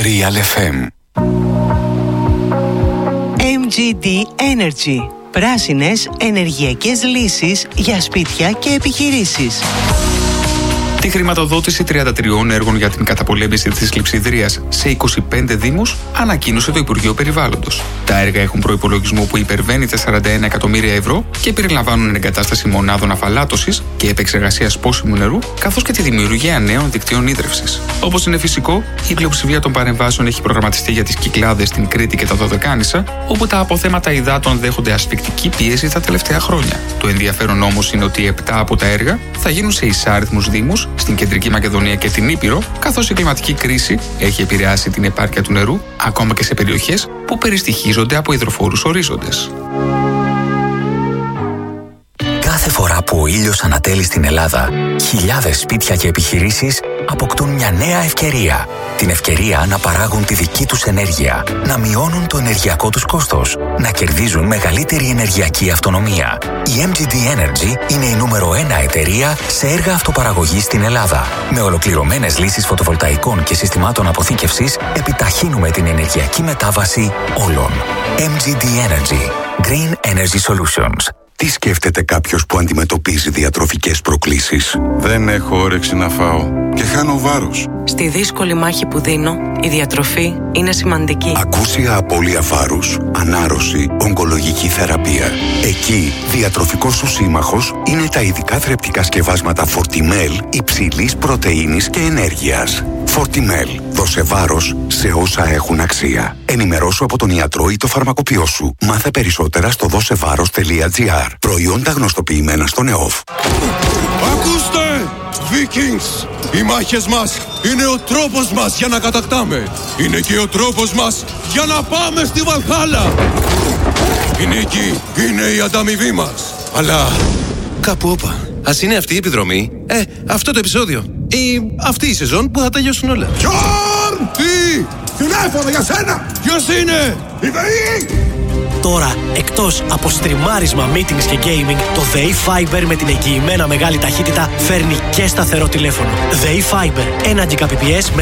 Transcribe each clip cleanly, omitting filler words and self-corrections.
Real FM. MGD Energy. Πράσινες ενεργειακές λύσεις για σπίτια και επιχειρήσεις. Τη χρηματοδότηση 33 έργων για την καταπολέμηση της κλειψιδρίας σε 25 δήμους ανακοίνωσε το Υπουργείο Περιβάλλοντος. Τα έργα έχουν προϋπολογισμό που υπερβαίνει τα 41 εκατομμύρια ευρώ και περιλαμβάνουν εγκατάσταση μονάδων αφαλάτωσης και επεξεργασίας πόσιμου νερού, καθώς και τη δημιουργία νέων δικτύων ίδρευσης. Όπως είναι φυσικό, η πλειοψηφία των παρεμβάσεων έχει προγραμματιστεί για τις Κυκλάδες, την Κρήτη και τα Δωδεκάνησα, όπου τα αποθέματα υδάτων δέχονται ασφυκτική πίεση τα τελευταία χρόνια. Το ενδιαφέρον όμως είναι ότι 7 από τα έργα θα γίνουν σε εισάριθμους δήμους, στην Κεντρική Μακεδονία και την Ήπειρο, καθώς η κλιματική κρίση έχει επηρεάσει την επάρκεια του νερού ακόμα και σε περιοχές που περιστοιχίζονται από υδροφόρους ορίζοντες. Κάθε φορά που ο ήλιος ανατέλει στην Ελλάδα, χιλιάδες σπίτια και επιχειρήσεις αποκτούν μια νέα ευκαιρία. Την ευκαιρία να παράγουν τη δική τους ενέργεια, να μειώνουν το ενεργειακό τους κόστος, να κερδίζουν μεγαλύτερη ενεργειακή αυτονομία. Η MGD Energy είναι η νούμερο 1 εταιρεία σε έργα αυτοπαραγωγής στην Ελλάδα. Με ολοκληρωμένες λύσεις φωτοβολταϊκών και συστημάτων αποθήκευσης, επιταχύνουμε την ενεργειακή μετάβαση όλων. MGD Energy. Green Energy Solutions. Τι σκέφτεται κάποιος που αντιμετωπίζει διατροφικές προκλήσεις? Δεν έχω όρεξη να φάω και χάνω βάρος. Στη δύσκολη μάχη που δίνω, η διατροφή είναι σημαντική. Ακούσια απώλεια βάρους, ανάρρωση, ογκολογική θεραπεία. Εκεί, διατροφικός σου σύμμαχος είναι τα ειδικά θρεπτικά σκευάσματα Fortimel υψηλής πρωτεΐνης και ενέργειας. Fortimel. Δώσε βάρος σε όσα έχουν αξία. Ενημερώσου από τον ιατρό ή το φαρμακοποιό σου. Μάθε περισσότερα στο δώσεβάρος.gr. Προϊόντα γνωστοποιημένα στον ΕΟΦ. Ακούστε! Vikings! Οι μάχες μας είναι ο τρόπος μας για να κατακτάμε. Είναι και ο τρόπος μας για να πάμε στη Βαλχάλα. Η νίκη είναι η ανταμοιβή μας. Αλλά κάπου όπα. Ας είναι αυτή η επιδρομή, αυτό το επεισόδιο ή αυτή η σεζόν που θα τελειώσουν όλα. Τζον! Τι! Τηλέφωνο για σένα! Ποιος είναι? Η ΔΕΗ! Τώρα, εκτός από στριμάρισμα, meetings και gaming, το ΔΕΗ Fiber με την εγγυημένα μεγάλη ταχύτητα φέρνει και σταθερό τηλέφωνο. ΔΕΗ Fiber, 1 Gbps με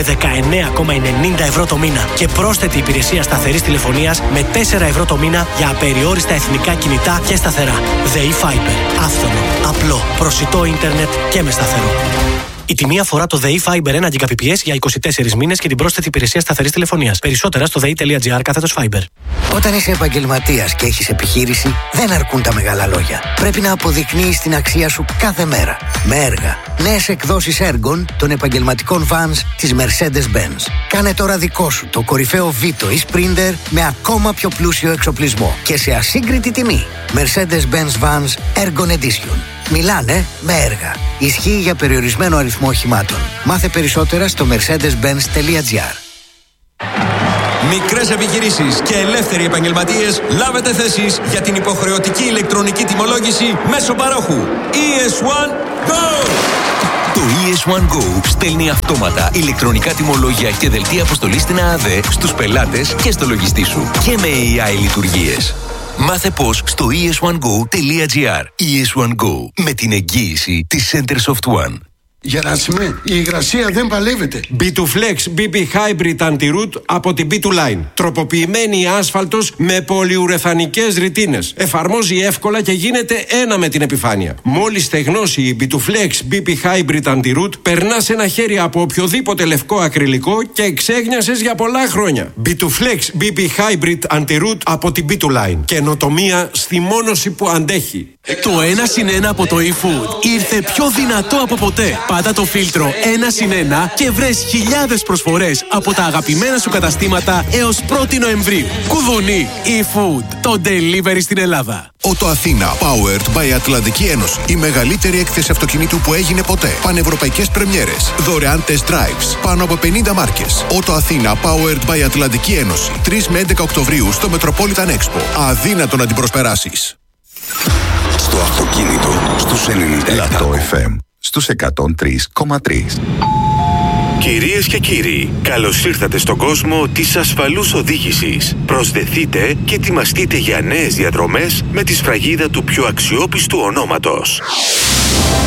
19,90 ευρώ το μήνα και πρόσθετη υπηρεσία σταθερής τηλεφωνίας με 4 ευρώ το μήνα για απεριόριστα εθνικά κινητά και σταθερά. ΔΕΗ Fiber, άφθονο, απλό, προσιτό ίντερνετ και με σταθερό. Η τιμή αφορά το ΔΕΗ Fiber 1 Gbps για 24 μήνες και την πρόσθετη υπηρεσία σταθερής τηλεφωνίας. Περισσότερα στο dei.gr/Fiber. Όταν είσαι επαγγελματίας και έχεις επιχείρηση, δεν αρκούν τα μεγάλα λόγια. Πρέπει να αποδεικνύεις την αξία σου κάθε μέρα. Με έργα. Νέες εκδόσεις έργων των επαγγελματικών vans της Mercedes-Benz. Κάνε τώρα δικό σου το κορυφαίο Vito ή Sprinter με ακόμα πιο πλούσιο εξοπλισμό και σε ασύγκριτη τιμή. Mercedes-Benz Vans Ergon Edition. Μιλάνε με έργα. Ισχύει για περιορισμένο αριθμό οχημάτων. Μάθε περισσότερα στο mercedes-benz.gr. Μικρές επιχειρήσεις και ελεύθεροι επαγγελματίες, λάβετε θέσεις για την υποχρεωτική ηλεκτρονική τιμολόγηση μέσω παρόχου. ES1 Go! Το ES1 Go στέλνει αυτόματα ηλεκτρονικά τιμολόγια και δελτία αποστολής στην ΑΑΔ στους πελάτες και στο λογιστή σου και με AI λειτουργίες. Μάθε πώς στο es1go.gr. ES1 Go, με την εγγύηση της Centersoft One. Γεράσιμε, η υγρασία δεν παλεύεται. B2Flex BB Hybrid Anti-Root από την B2Line. Τροποποιημένη άσφαλτος με πολυουρεθανικές ρητίνες. Εφαρμόζει εύκολα και γίνεται ένα με την επιφάνεια. Μόλις στεγνώσει η B2Flex BB Hybrid Anti-Root, περνάς ένα χέρι από οποιοδήποτε λευκό ακριλικό και εξέγνιασες για πολλά χρόνια. B2Flex BB Hybrid Anti-Root από την B2Line. Καινοτομία στη μόνωση που αντέχει. Το 1+1 από το eFood ήρθε πιο δυνατό από ποτέ. Πάτα το φίλτρο 1+1 και βρες χιλιάδες προσφορές από τα αγαπημένα σου καταστήματα έως 1η Νοεμβρίου. Κουδουνί eFood, το delivery στην Ελλάδα. Auto Athena, powered by Ατλαντική Ένωση. Η μεγαλύτερη έκθεση αυτοκινήτου που έγινε ποτέ. Πανευρωπαϊκές πρεμιέρες. Δωρεάν test drives. Πάνω από 50 μάρκες. Auto Athena, powered by Ατλαντική Ένωση. 3 με 11 Οκτωβρίου στο Metropolitan Expo. Αδύνατο να την προσπεράσεις. Στο αυτοκίνητο, στους 97 FM, στους 103,3. Κυρίες και κύριοι, καλώς ήρθατε στον κόσμο της ασφαλούς οδήγησης. Προσδεθείτε και ετοιμαστείτε για νέες διαδρομές με τη σφραγίδα του πιο αξιόπιστου ονόματος.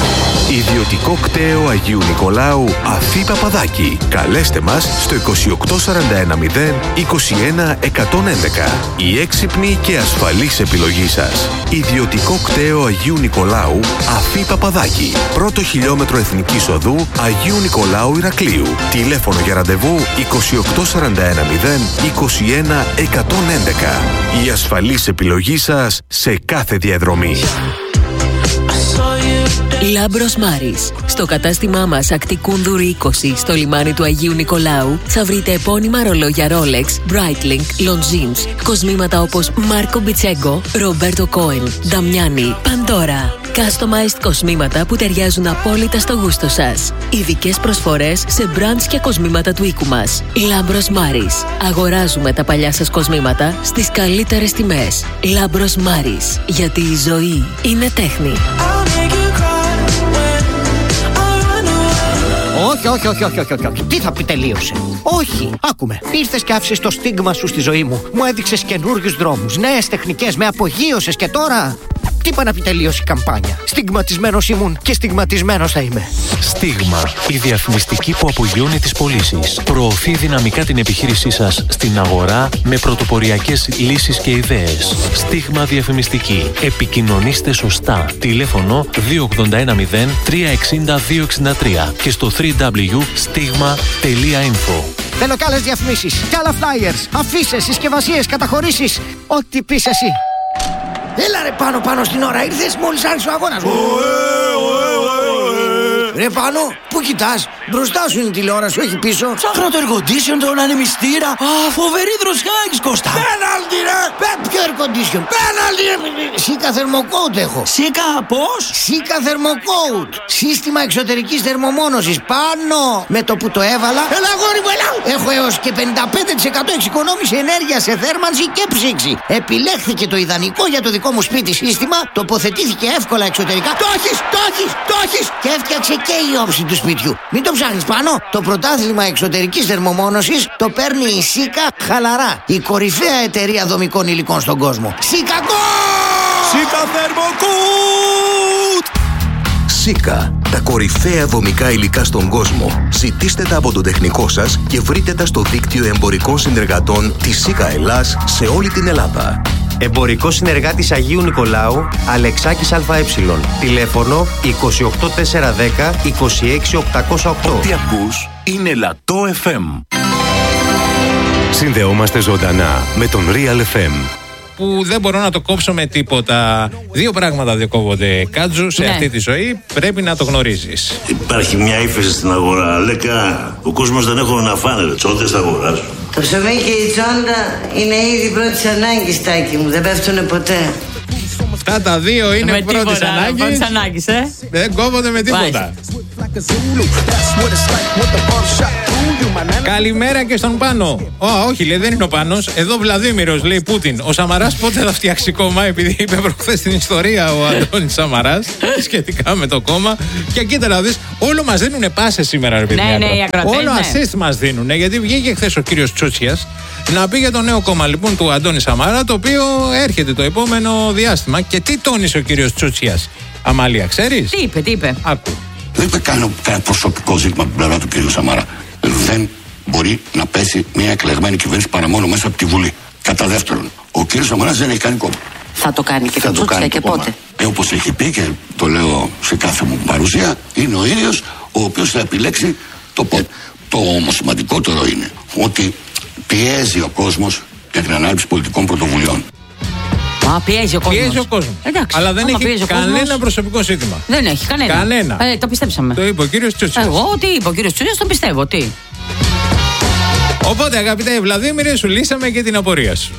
Ιδιωτικό κτέο Αγίου Νικολάου Αφή Παπαδάκη. Καλέστε μας στο 28410 21 111. Η έξυπνη και ασφαλής επιλογή σας. Ιδιωτικό κτέο Αγίου Νικολάου Αφή Παπαδάκη. Πρώτο χιλιόμετρο Εθνικής Οδού Αγίου Νικολάου Ηρακλείου. Τηλέφωνο για ραντεβού 28410 21 111. Η ασφαλής επιλογή σας σε κάθε διαδρομή. Λάμπρος Μάρις. Στο κατάστημά μας Ακτικούνδουρη 20 στο λιμάνι του Αγίου Νικολάου θα βρείτε επώνυμα ρολόγια Rolex, Breitling, Longines, κοσμήματα όπως Μάρκο Μπιτσέγκο, Ρομπέρτο Κόεν, Νταμιάνι, Παντόρα. Customized κοσμήματα που ταιριάζουν απόλυτα στο γούστο σας. Ειδικές προσφορές σε brands και κοσμήματα του οίκου μας. Λάμπρος Μάρις. Αγοράζουμε τα παλιά σας κοσμήματα στις καλύτερες τιμές. Λάμπρος Μάρις. Γιατί η ζωή είναι τέχνη. Όχι. Τι θα πει τελείωσε? Όχι, άκουμε. Ήρθες και άφησες το στίγμα σου στη ζωή μου. Μου έδειξες καινούριους δρόμους, νέες τεχνικές, με απογείωσες και τώρα. Τι είπα να πει τελείωσε η καμπάνια? Στιγματισμένος ήμουν και στιγματισμένος θα είμαι. Στίγμα. Η διαφημιστική που απογειώνει τις πωλήσεις. Προωθεί δυναμικά την επιχείρησή σας στην αγορά με πρωτοποριακές λύσεις και ιδέες. Στίγμα διαφημιστική. Επικοινωνήστε σωστά. Τηλέφωνο 2810 360 263 και στο www.stigma.info. Θέλω κι άλλες διαφημίσεις, κι άλλα flyers, αφήσεις, συσκευασίες, καταχωρήσεις. Ό,τι πεις εσύ. Έλα ρε πάνω στην ώρα, ήρθες μόλις άρχισε ο αγώνας. Ρε πάνω, πού κοιτάς? Μπροστά σου είναι η τηλεόραση, όχι πίσω. Ψάχνω το air condition, τον ανεμιστήρα. Α, φοβερή δροσιάκης, Κώστα. Πέναλτι ρε! Ποιο air condition? Πέναλτι ρε! Σίκα θερμοκόουτ έχω. Σίκα πώς? Σίκα θερμοκόουτ. Σύστημα εξωτερικής θερμομόνωσης. Πάνω! Με το που το έβαλα. Έλα γόρι μου, έλα! Έχω έως και 55% εξοικονόμηση ενέργεια σε θέρμανση και ψήξη. Επιλέχθηκε το ιδανικό για το δικό μου σπίτι σύστημα. Τοποθετήθηκε εύκολα εξωτερικά. Το έχεις! Και έφτιαξε και η όψη του σπιτιού. Μην το ψάχνεις πάνω. Το πρωτάθλημα εξωτερικής θερμομόνωσης το παίρνει η Σίκα χαλαρά. Η κορυφαία εταιρεία δομικών υλικών στον κόσμο. Σίκα Θερμοκούτ! Σίκα. Τα κορυφαία δομικά υλικά στον κόσμο. Ζητήστε τα από τον τεχνικό σας και βρείτε τα στο δίκτυο εμπορικών συνεργατών της Σίκα Ελλάς σε όλη την Ελλάδα. Εμπορικός συνεργάτης Αγίου Νικολάου, Αλεξάκης ΑΕ. Τηλέφωνο 28410 26808. Ό,τι ακούς είναι Λατό FM. Συνδεόμαστε ζωντανά με τον Real FM. Που δεν μπορώ να το κόψω με τίποτα. Δύο πράγματα διακόβονται, Κάτζου, σε αυτή τη ζωή. Πρέπει να το γνωρίζεις. Υπάρχει μια ύφεση στην αγορά. Λέκα, ο κόσμος δεν έχουν να φάνε. Τσόντες θα αγοράσουν. Το ψωμί και η τσόντα είναι ήδη πρώτης ανάγκης, Τάκη μου. Δεν πέφτουνε ποτέ. Αυτά τα δύο είναι πρώτης ανάγκης. Δεν κόβονται με τίποτα. Καλημέρα και στον Πάνο. Όχι, λέει, δεν είναι ο Πάνος. Εδώ Βλαδίμηρος, λέει Πούτιν. Ο Σαμαράς πότε θα φτιάξει κόμμα? Επειδή είπε προχθές την ιστορία ο Αντώνης Σαμαράς σχετικά με το κόμμα. Και κοίτα να δεις, όλο μας δίνουνε πάσες σήμερα, ρε παιδιά. Ναι, οι ακροατές, όλο assist μας δίνουνε. Γιατί βγήκε χθες ο κύριος Τσούτσιας να πει για το νέο κόμμα λοιπόν του Αντώνη Σαμαρά, το οποίο έρχεται το επόμενο διάστημα. Και τι τόνισε ο κύριος Τσούτσιας? Αμάλια, ξέρεις? Τι είπε? Άκου. Δεν είπε κανένα προσωπικό ζήτημα από την πλευρά του κ. Σαμαρά. Δεν μπορεί να πέσει μια εκλεγμένη κυβέρνηση παρά μόνο μέσα από τη Βουλή. Κατά δεύτερον, ο κ. Σαμαράς δεν έχει κάνει κόμμα. Θα το κάνει και το Τσούτσια και πότε? Όπως έχει πει και το λέω σε κάθε μου παρουσία, είναι ο ίδιος ο οποίος θα επιλέξει το πότε. Το όμως σημαντικότερο είναι ότι πιέζει ο κόσμος για την ανάληψη πολιτικών πρωτοβουλειών. Πιέζει ο κόσμος. Εντάξει, αλλά δεν έχει κανένα προσωπικό ζήτημα. Δεν έχει κανένα. Το πιστέψαμε. Το είπε ο κύριος Τσούτσιας. Εγώ τι είπε ο κύριος Τσούτσιας, τον πιστεύω. Τι. Οπότε, αγαπητέ Βλαδίμηρε, σου λύσαμε και την απορία σου.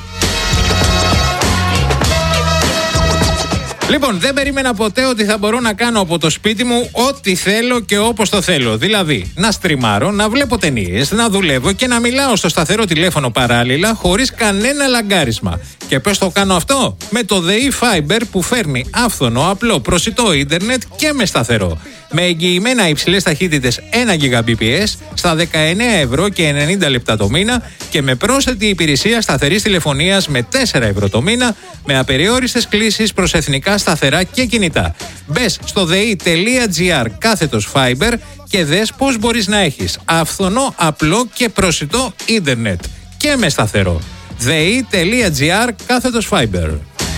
Λοιπόν, δεν περίμενα ποτέ ότι θα μπορώ να κάνω από το σπίτι μου ό,τι θέλω και όπως το θέλω. Δηλαδή, να στριμάρω, να βλέπω ταινίες, να δουλεύω και να μιλάω στο σταθερό τηλέφωνο παράλληλα χωρίς κανένα λαγκάρισμα. Και πώς το κάνω αυτό? Με το ΔΕΗ Fiber που φέρνει άφθονο, απλό, προσιτό ίντερνετ και με σταθερό. με εγγυημένα υψηλές ταχύτητες 1 Gbps στα 19 ευρώ και 90 λεπτά το μήνα και με πρόσθετη υπηρεσία σταθερής τηλεφωνίας με 4 ευρώ το μήνα με απεριόριστες κλήσεις προς εθνικά σταθερά και κινητά. Μπες στο dei.gr/fiber και δες πώς μπορείς να έχεις αυθονό, απλό και προσιτό ίντερνετ και με σταθερό. dei.gr/fiber.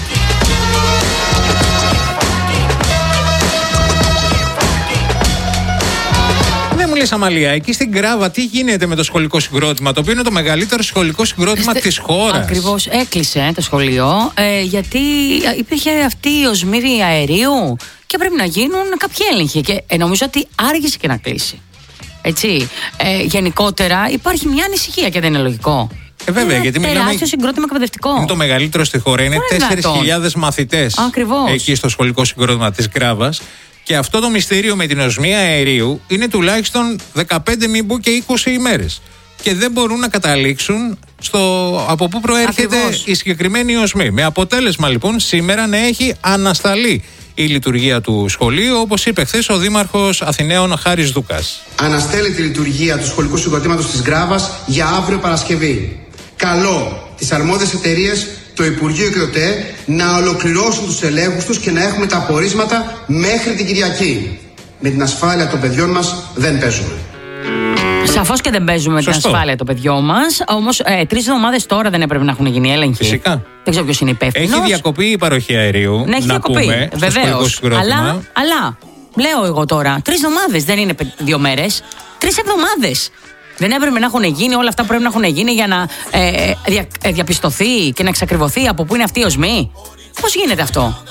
Μου λες, Αμαλία, εκεί στην Γκράβα τι γίνεται με το σχολικό συγκρότημα, το οποίο είναι το μεγαλύτερο σχολικό συγκρότημα της χώρας? Ακριβώς, έκλεισε το σχολείο γιατί υπήρχε αυτή η οσμή αερίου και πρέπει να γίνουν κάποιοι έλεγχοι και νομίζω ότι άργησε και να κλείσει. Έτσι, γενικότερα υπάρχει μια ανησυχία και δεν είναι λογικό. Βέβαια, γιατί μιλάμε. Τεράστιο συγκρότημα εκπαιδευτικό. Είναι το μεγαλύτερο στη χώρα, είναι 4.000 μαθητές εκεί στο σχολικό συγκρότημα της Γκράβας. Και αυτό το μυστήριο με την οσμία αερίου είναι τουλάχιστον 15 μην πω και 20 ημέρες. Και δεν μπορούν να καταλήξουν από πού προέρχεται η συγκεκριμένη οσμή. Με αποτέλεσμα λοιπόν σήμερα να έχει ανασταλεί η λειτουργία του σχολείου, όπως είπε χθες ο Δήμαρχος Αθηναίων Χάρης Δούκας. Αναστέλει τη λειτουργία του σχολικού συγκροτήματος της Γκράβας για αύριο Παρασκευή. Καλώ τις αρμόδιες εταιρείες, το Υπουργείο και το ΤΕ να ολοκληρώσουν τους ελέγχους τους και να έχουμε τα απορίσματα μέχρι την Κυριακή. Με την ασφάλεια των παιδιών μας δεν παίζουμε. Σαφώς και δεν παίζουμε την ασφάλεια των παιδιών μας. Όμως 3 εβδομάδες τώρα δεν έπρεπε να έχουν γίνει έλεγχοι. Φυσικά. Δεν ξέρω ποιος είναι υπεύθυνος. Έχει διακοπεί η παροχή αερίου. Ναι, έχει διακοπεί. Βεβαίως. Αλλά λέω εγώ τώρα, 3 εβδομάδες δεν είναι 2 μέρες. 3 εβδομάδες. Δεν έπρεπε να έχουν γίνει όλα αυτά που πρέπει να έχουν γίνει για να διαπιστωθεί και να εξακριβωθεί από πού είναι αυτή η οσμή? Πώς γίνεται αυτό?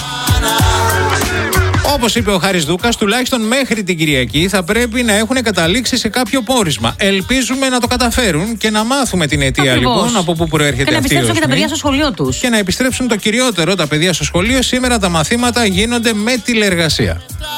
Όπως είπε ο Χάρης Δούκας, τουλάχιστον μέχρι την Κυριακή θα πρέπει να έχουν καταλήξει σε κάποιο πόρισμα. Ελπίζουμε να το καταφέρουν και να μάθουμε την αιτία λοιπόν από πού προέρχεται αυτή η οσμή. Και να επιστρέψουν και τα παιδιά στο σχολείο τους. Και να επιστρέψουν το κυριότερο, τα παιδιά στο σχολείο. Σήμερα τα μαθήματα γίνονται με τηλεεργασία.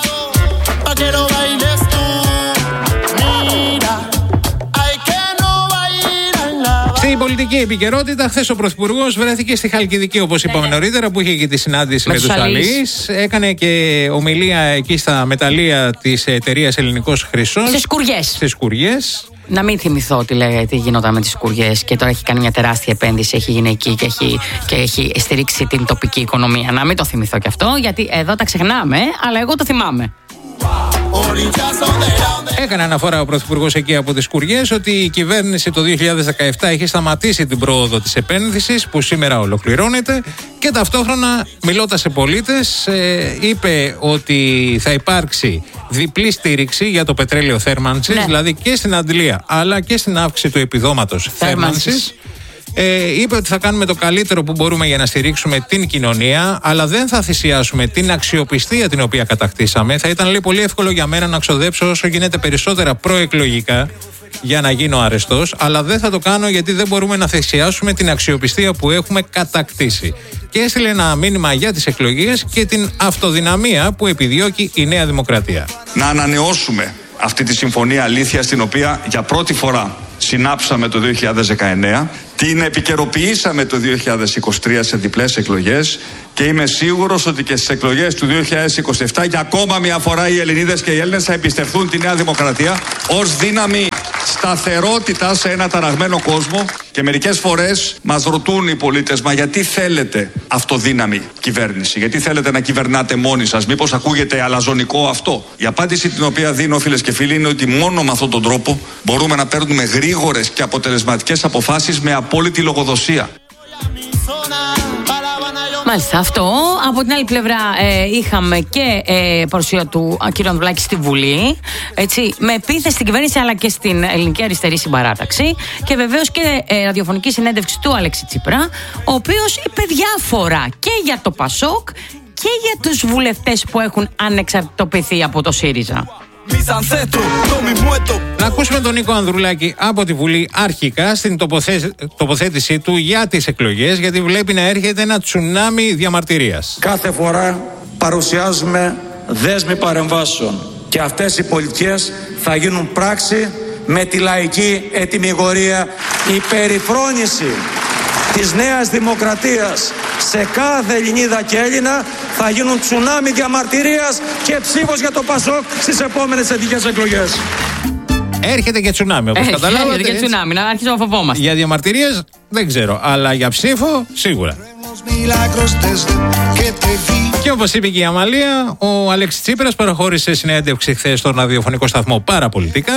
Στην πολιτική επικαιρότητα, χθες ο Πρωθυπουργός βρέθηκε στη Χαλκιδική, όπως είπαμε νωρίτερα, που είχε και τη συνάντηση με τους αλείς. Έκανε και ομιλία εκεί στα μεταλλεία της εταιρείας Ελληνικός Χρυσός. Στις Σκουριές. Να μην θυμηθώ τι γινόταν με τις Σκουριές και τώρα έχει κάνει μια τεράστια επένδυση, έχει γίνει εκεί και έχει στηρίξει την τοπική οικονομία. Να μην το θυμηθώ κι αυτό, γιατί εδώ τα ξεχνάμε, αλλά εγώ το θυμάμαι. Έκανε αναφορά ο Πρωθυπουργός εκεί από τις Σκουριές ότι η κυβέρνηση το 2017 έχει σταματήσει την πρόοδο της επένδυσης που σήμερα ολοκληρώνεται και ταυτόχρονα μιλώντας σε πολίτες είπε ότι θα υπάρξει διπλή στήριξη για το πετρέλαιο θέρμανσης, δηλαδή και στην αντλία αλλά και στην αύξηση του επιδόματος θέρμανσης. Είπε ότι θα κάνουμε το καλύτερο που μπορούμε για να στηρίξουμε την κοινωνία, αλλά δεν θα θυσιάσουμε την αξιοπιστία την οποία κατακτήσαμε. Θα ήταν, λέει, πολύ εύκολο για μένα να ξοδέψω όσο γίνεται περισσότερα προεκλογικά για να γίνω αρεστός, αλλά δεν θα το κάνω γιατί δεν μπορούμε να θυσιάσουμε την αξιοπιστία που έχουμε κατακτήσει. Και έστειλε ένα μήνυμα για τις εκλογές και την αυτοδυναμία που επιδιώκει η Νέα Δημοκρατία. Να ανανεώσουμε αυτή τη συμφωνία αλήθειας, την οποία για πρώτη φορά συνάψαμε το 2019, την επικαιροποιήσαμε το 2023 σε διπλές εκλογές και είμαι σίγουρος ότι και στις εκλογές του 2027 για ακόμα μια φορά οι Ελληνίδες και οι Έλληνες θα εμπιστευτούν τη Νέα Δημοκρατία ως δύναμη σταθερότητα σε ένα ταραγμένο κόσμο. Και μερικές φορές μας ρωτούν οι πολίτες, μα γιατί θέλετε αυτοδύναμη κυβέρνηση, γιατί θέλετε να κυβερνάτε μόνοι σας, μήπως ακούγεται αλαζονικό αυτό? Η απάντηση την οποία δίνω, φίλες και φίλοι, είναι ότι μόνο με αυτόν τον τρόπο μπορούμε να παίρνουμε γρήγορες και αποτελεσματικές αποφάσεις με απόλυτη λογοδοσία. Μάλιστα, αυτό. Από την άλλη πλευρά είχαμε και παρουσία του κ. Ανδρουλάκη στη Βουλή, έτσι, με επίθεση στην κυβέρνηση αλλά και στην ελληνική αριστερή συμπαράταξη και βεβαίως και ραδιοφωνική συνέντευξη του Αλέξη Τσίπρα, ο οποίος είπε διάφορα και για το ΠΑΣΟΚ και για τους βουλευτές που έχουν ανεξαρτητοποιηθεί από το ΣΥΡΙΖΑ. Να ακούσουμε τον Νίκο Ανδρουλάκη από τη Βουλή αρχικά στην τοποθέτησή του για τις εκλογές, γιατί βλέπει να έρχεται ένα τσουνάμι διαμαρτυρίας. Κάθε φορά παρουσιάζουμε δέσμη παρεμβάσεων και αυτές οι πολιτικές θα γίνουν πράξη με τη λαϊκή ετυμηγορία. Η περιφρόνηση της Νέας Δημοκρατίας σε κάθε Ελληνίδα και Έλληνα θα γίνουν τσουνάμι διαμαρτυρίας και ψήφος για το ΠΑΣΟΚ στις επόμενες εθνικές εκλογές. Έρχεται και τσουνάμι, όπως καταλάβατε. Έρχεται και τσουνάμι, να αρχίσουμε να φοβόμαστε. Για διαμαρτυρίες δεν ξέρω, αλλά για ψήφο σίγουρα. Και όπως είπε και η Αμαλία, ο Αλέξης Τσίπρας παραχώρησε συνέντευξη χθες στον ραδιοφωνικό σταθμό Παραπολιτικά.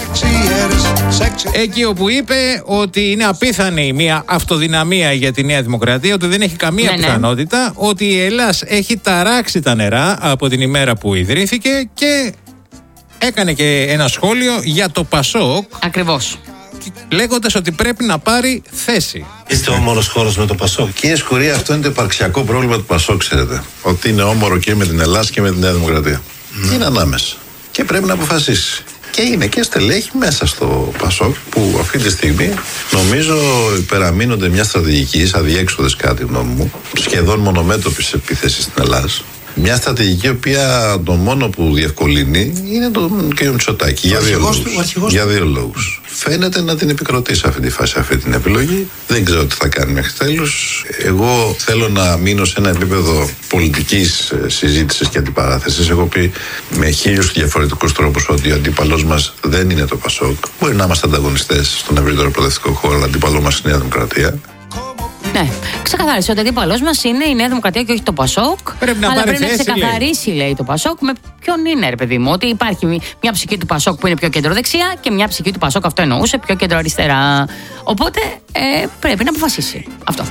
Εκεί όπου είπε ότι είναι απίθανη μια αυτοδυναμία για τη Νέα Δημοκρατία, ότι δεν έχει καμία πιθανότητα, ότι η Ελλάς έχει ταράξει τα νερά από την ημέρα που ιδρύθηκε και έκανε και ένα σχόλιο για το ΠΑΣΟΚ. Ακριβώς. Λέγοντας ότι πρέπει να πάρει θέση. Είστε όμορος χώρος με το ΠΑΣΟΚ. Κύριε Σκουρία, αυτό είναι το υπαρξιακό πρόβλημα του ΠΑΣΟΚ, ξέρετε. Ότι είναι όμορο και με την Ελλάδα και με τη Νέα Δημοκρατία. Είναι ανάμεσα. Και πρέπει να αποφασίσει. Και είναι και στελέχη μέσα στο ΠΑΣΟΚ που αυτή τη στιγμή νομίζω υπεραμείνονται μια στρατηγική αδιέξοδες, κάτι γνώμη μου, σχεδόν μονομέτωπης επίθεσης στην Ελλάδα. Μια στρατηγική η οποία το μόνο που διευκολύνει είναι τον κ. Μητσοτάκη για δύο λόγους. Φαίνεται να την επικροτεί σε αυτή τη φάση αυτή την επιλογή. Δεν ξέρω τι θα κάνει μέχρι τέλους. Εγώ θέλω να μείνω σε ένα επίπεδο πολιτικής συζήτησης και αντιπαράθεσης. Έχω πει με 1000 διαφορετικούς τρόπους ότι ο αντίπαλός μας δεν είναι το ΠΑΣΟΚ. Μπορεί να είμαστε ανταγωνιστές στον ευρύτερο προοδευτικό χώρο, αλλά αντίπαλό μας είναι η Νέα Δημοκρατία. Ναι, ξεκαθάρισε ότι ο αντίπαλός μας είναι η Νέα Δημοκρατία και όχι το ΠΑΣΟΚ. Αλλά πρέπει να ξεκαθαρίσει, λέει το ΠΑΣΟΚ, με ποιον είναι, ρε παιδί μου. Ότι υπάρχει μια ψυχή του ΠΑΣΟΚ που είναι πιο κεντροδεξιά και μια ψυχή του ΠΑΣΟΚ, αυτό εννοούσε, πιο κεντροαριστερά. Οπότε πρέπει να αποφασίσει αυτό.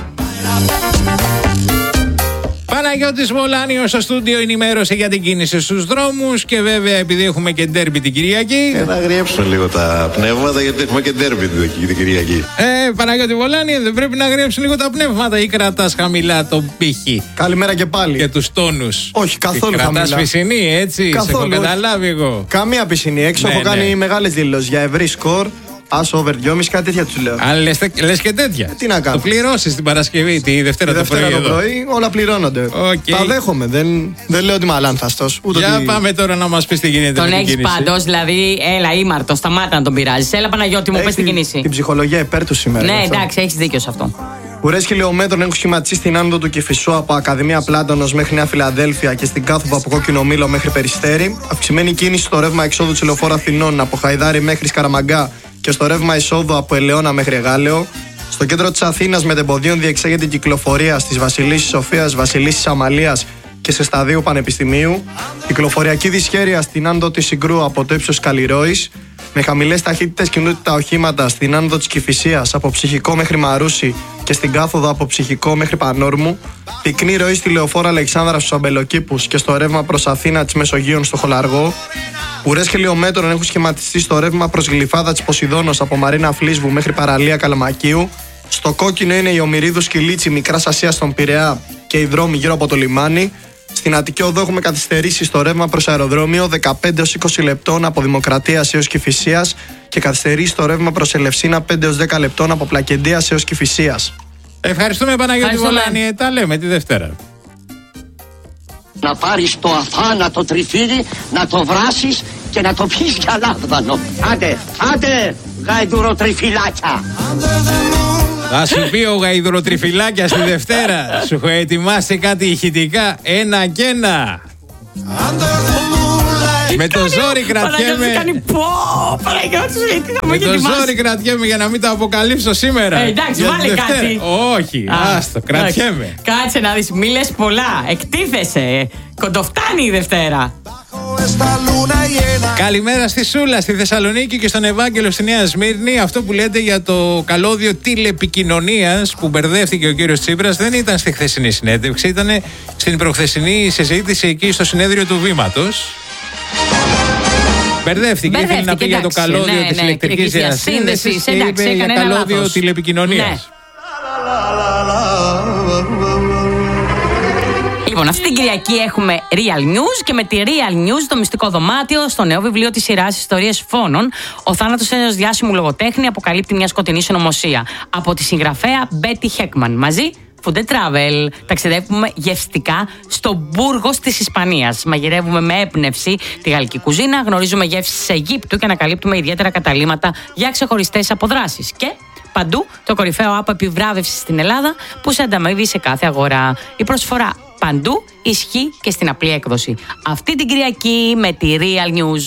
Παναγιώτης Βολάνιος στο στούντιο ενημέρωσε για την κίνηση στους δρόμους και βέβαια επειδή έχουμε και ντέρμπι την Κυριακή. Να αγριέψουν λίγο τα πνεύματα γιατί έχουμε και ντέρμπι την Κυριακή. Παναγιώτη Βολάνιο, δεν πρέπει να αγριέψουν λίγο τα πνεύματα ή κρατάς χαμηλά τον πύχη? Καλημέρα και πάλι. Και τους τόνους. Όχι, καθόλου χαμηλά. Κρατάς πισινή, έτσι. Καθόλου. Σε έχω καταλάβει εγώ. Καμία πισινή. Έξω έχω κάνει μεγάλες δηλώσεις για ευρύ σκορ. Άσο over 2,5, κάτι τέτοια του λέω. Αν λες και τέτοια. Τι να κάνω. Το πληρώσεις την Παρασκευή, τη Δευτέρα το πρωί. Όλα πληρώνονται. Τα δέχομαι. Δεν λέω ότι είμαι αλάνθαστος. Για πάμε τώρα να μας πεις τι γίνεται. Τον έχεις παντός, δηλαδή, έλα ήμαρτο, σταμάτα να τον πειράζεις. Έλα Παναγιώτη μου, πες την κίνηση. Την ψυχολογία υπέρ του σήμερα. Ναι, εντάξει, έχεις δίκιο σε αυτό. Ουρές χιλιόμετρων έχουν σχηματιστεί στην άνοδο του Κηφισού από Ακαδημία Πλάτωνος μέχρι Νέα Φιλαδέλφια και στην κάθοδο από Κόκκινο Μήλο μέχρι Περιστέρι. Αυξημένη κίνηση στο ρεύμα εξόδου της Λεωφόρου Αθηνών από Χαϊδάρι μέχρι Σκαραμαγκά και στο ρεύμα εισόδου από Ελαιώνα μέχρι Εγάλεο. Στο κέντρο της Αθήνας με τεμποδίων διεξάγεται η κυκλοφορία στις Βασιλίσσης Σοφίας, Βασιλίσσης Αμαλίας και σε σταδίου Πανεπιστημίου. Κυκλοφοριακή δυσχέρεια στην άνοδο της Συγκρού από το ύψος Καλλιρόης. Με χαμηλές ταχύτητες κινούνται τα οχήματα στην άνοδο της Κηφισίας από Ψυχικό μέχρι Μαρούσι και στην κάθοδο από Ψυχικό μέχρι Πανόρμου. Πυκνή ροή στη Λεωφόρο Αλεξάνδρα στους Αμπελοκήπους και στο ρεύμα προς Αθήνα της Μεσογείων στο Χολαργό. Ουρές χιλιόμετρων έχουν σχηματιστεί στο ρεύμα προς Γλυφάδα της Ποσειδώνος από Μαρίνα Φλίσβου μέχρι παραλία Καλαμακίου. Στο κόκκινο είναι η Ομηρίδου Σκυλίτσι Μικράς Ασίας στον Πειραιά και οι δρόμοι γύρω από το λιμάνι. Στην Αττική Οδό έχουμε καθυστερήσει στο ρεύμα προς αεροδρόμιο 15 έως 20 λεπτών από Δημοκρατίας έως Κηφισίας και καθυστερήσει στο ρεύμα προς Ελευσίνα 5 έως 10 λεπτών από Πλακεντίας έως Κηφισίας. Ευχαριστούμε Παναγιώτη Βολάνη. Τα λέμε τη Δευτέρα. Να πάρεις το αθάνατο τριφύλι, να το βράσεις και να το πιεις για λάβδανο. Άντε, γαϊδουροτριφυλάκια. Θα σου πει ο γαϊδουροτριφυλάκια στη Δευτέρα. Σου έχω ετοιμάσει κάτι ηχητικά, ένα και ένα. Με το ζόρι κρατιέμαι. Με το ζόρι κρατιέμαι για να μην το αποκαλύψω σήμερα. Εντάξει, βάλε κάτι. Όχι, άστο, κρατιέμαι. Κάτσε να δεις, μη λες πολλά. Εκτίθεσαι. Κοντοφτάνει η Δευτέρα. Καλημέρα στη Σούλα, στη Θεσσαλονίκη και στον Ευάγγελο στη Νέα Σμύρνη. Αυτό που λέτε για το καλώδιο τηλεπικοινωνίας που μπερδεύτηκε ο κύριος Τσίπρας δεν ήταν στη χθεσινή συνέντευξη, ήταν στην προχθεσινή συζήτηση εκεί στο συνέδριο του Βήματος. Μπερδεύτηκε, ήθελε να πει για το καλώδιο της ηλεκτρικής διασύνδεσης και είπε για καλώδιο τηλεπικοινωνίας. Λοιπόν, αυτή την Κυριακή έχουμε Real News και με τη Real News το μυστικό δωμάτιο στο νέο βιβλίο της σειράς Ιστορίες Φόνων. Ο θάνατος ενός διάσημου λογοτέχνη αποκαλύπτει μια σκοτεινή συνωμοσία. Από τη συγγραφέα Betty Heckman. Μαζί Food and Travel. Ταξιδεύουμε γευστικά στο Μπούργος της Ισπανίας. Μαγειρεύουμε με έμπνευση τη γαλλική κουζίνα, γνωρίζουμε γεύσεις Αιγύπτου και ανακαλύπτουμε ιδιαίτερα καταλύματα για ξεχωριστές αποδράσεις. Και παντού το κορυφαίο app επιβράβευσης στην Ελλάδα που σε ανταμείβει σε κάθε αγορά. Η προσφορά παντού, ισχύει και στην απλή έκδοση. Αυτή την Κυριακή με τη Real News.